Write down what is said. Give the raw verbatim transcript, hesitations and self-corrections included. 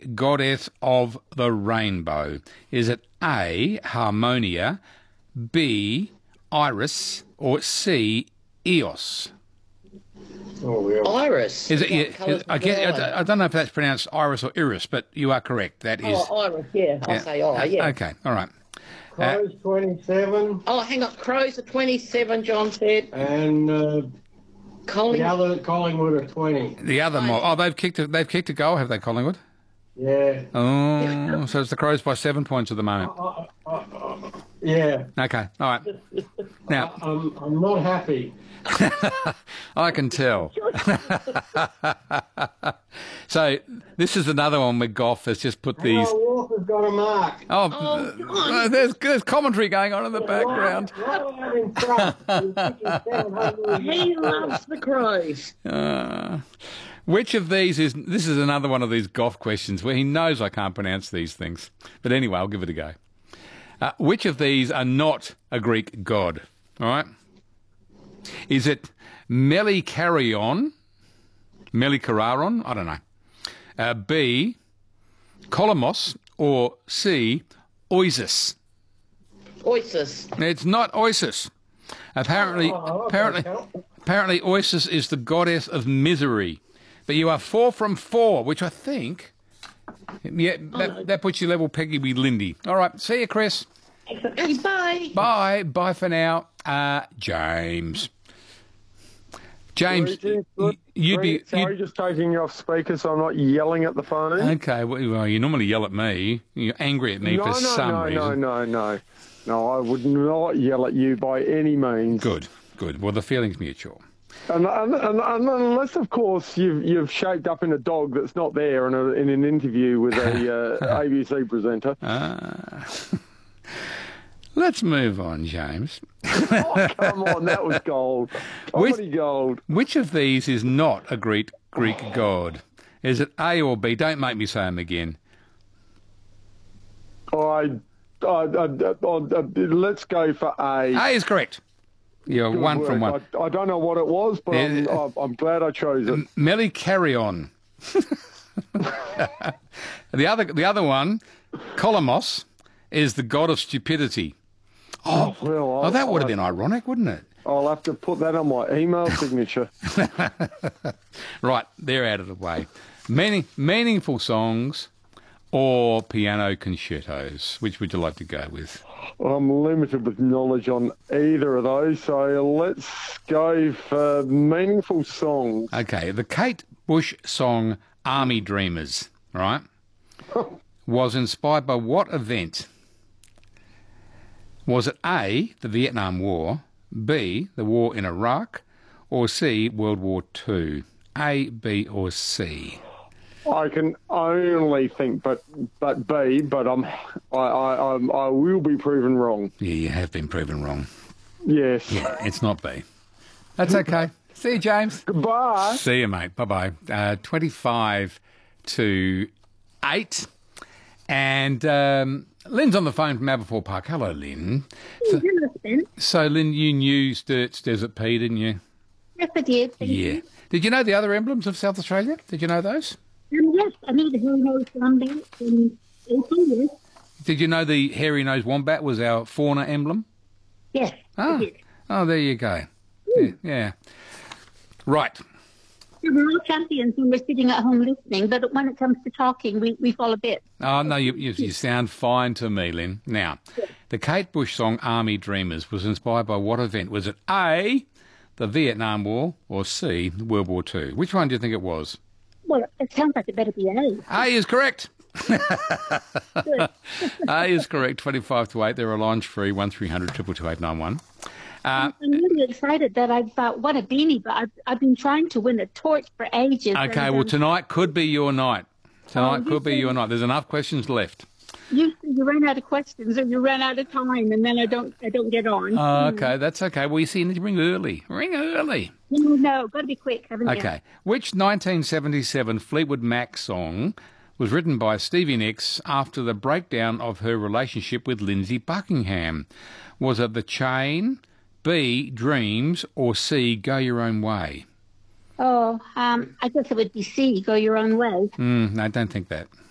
Greek goddess of the rainbow? Is it A, Harmonia, B, Iris, or C, Eos? Oh, yeah. Iris. Is it? What Yeah, colour's I, the get, eye? I, I don't know if that's pronounced Iris or Iris, but you are correct. That is. Oh, Iris, yeah. I'll say I, yeah. Okay, all right. Crows twenty-seven, Oh, hang on. Crows are twenty-seven, John said. and uh, Colin. the other Collingwood are twenty. The other mob. Oh, they've kicked a, they've kicked a goal, have they, Collingwood? Yeah. Oh, so it's the Crows by seven points at the moment. Uh, uh, uh, yeah. Okay, all right. Now, I'm, I'm not happy. I can tell. So this is another one where Goff has just put these. Oh, Walker's got a mark. Oh, Oh, uh, there's, there's commentary going on in the background. Right out in front. He's kicking seven hundred. He loves the Crows. Uh, which of these is... This is another one of these Goff questions where he knows I can't pronounce these things. But anyway, I'll give it a go. Uh, which of these are not a Greek god? All right? Is it Melikarion? Melikararon? I don't know. Uh, B, Kolamos, or C, Oisis? Oysters. It's not Oisis. Apparently, Oh, okay, apparently, Cal. apparently, Oisis is the goddess of misery. But you are four from four, which I think, yeah, that, that puts you level peggy with Lindy. All right, see you, Chris. Okay, bye. Bye, bye for now. Uh, James. James, Greetings, y- you'd be... Sorry, you'd- just taking you off speaker so I'm not yelling at the phone. Okay, well, well, you normally yell at me. You're angry at me no, for no, some no, reason. no, no, no. No, I would not yell at you by any means. Good, good. Well, the feeling's mutual. And, and, and, and unless, of course, you've, you've shaped up in a dog that's not there in, a, in an interview with a uh, A B C presenter. Ah. Let's move on, James. Oh, come on, that was gold. Comedy gold. Which of these is not a Greek Greek god? Is it A or B? Don't make me say them again. I, I, I, I, I, let's go for A. A is correct. You're Good one from work. one. I, I don't know what it was, but I'm, Yeah. I'm, I'm glad I chose it. Melikarion. the other, the other one, Kolamos, is the god of stupidity. Oh, Well, oh, that I'll- would have been ironic, wouldn't it? I'll have to put that on my email signature. Right, they're out of the way. Meaning, meaningful songs or piano concertos? Which would you like to go with? I'm limited with knowledge on either of those, so let's go for meaningful songs. Okay, the Kate Bush song Army Dreamers, right, was inspired by what event? Was it A, the Vietnam War, B, the war in Iraq, or C, World War Two? A, B, or C? I can only think, but but B, but I'm I I I'm, I will be proven wrong. Yeah, you have been proven wrong. Yes. Yeah, it's not B. That's okay. See you, James. Goodbye. See you, mate. Bye-bye. Uh, twenty-five to eight. And um, Lynn's on the phone from Aberfoyle Park. Hello, Lynn. So, so, Lynn, you knew Sturt's Desert Pea, didn't you? Yes, I did. Thank Yeah. you. Did you know the other emblems of South Australia? Did you know those? Um, yes, I know the Hairy Nose Wombat and eighteen years. Did you know the hairy-nosed wombat was our fauna emblem? Yes, Ah. I did. Oh, there you go. Yeah. yeah. Right. So we're all champions when we're sitting at home listening, but when it comes to talking, we, we fall a bit. Oh, no, you, you, you sound fine to me, Lynn. Now, the Kate Bush song Army Dreamers was inspired by what event? Was it A, the Vietnam War, or C, World War Two? Which one do you think it was? Well, it sounds like it better be A. A is correct. A is correct, twenty-five to eight. There are lines free, one three hundred two two eight nine one. Uh, I'm really excited that I've uh, won a beanie, but I've, I've been trying to win a torch for ages. okay, and, well, um, tonight could be your night. Tonight Oh, you could be see. your night. There's enough questions left. Usually you run out of questions or you run out of time, and then I don't I don't get on. Oh, okay, that's okay. Well, you see, you need to ring early. Ring early. No, no, got to be quick, haven't you? Okay. Which nineteen seventy-seven Fleetwood Mac song was written by Stevie Nicks after the breakdown of her relationship with Lindsay Buckingham? Was it The Chain, B, Dreams, or C, Go Your Own Way? Oh, um, I guess it would be C, Go Your Own Way. Mm, no, I don't think that.